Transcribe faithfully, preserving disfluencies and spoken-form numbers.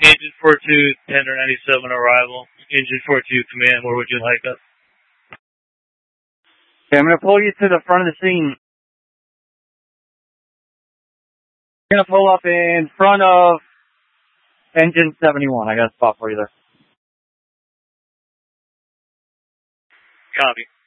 Engine four two, Tender ninety-seven arrival. Engine four two, command, where would you like us? Okay, I'm going to pull you to the front of the scene. I'm going to pull up in front of engine seventy-one. I got a spot for you there. Copy.